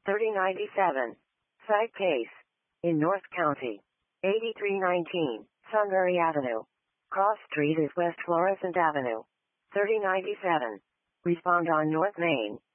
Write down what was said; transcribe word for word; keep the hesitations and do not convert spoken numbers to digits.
thirty ninety-seven. Side case. In North County. eighty-three nineteen, Sunbury Avenue. Cross Street is West Florissant Avenue. thirty ninety-seven. Respond on North Main.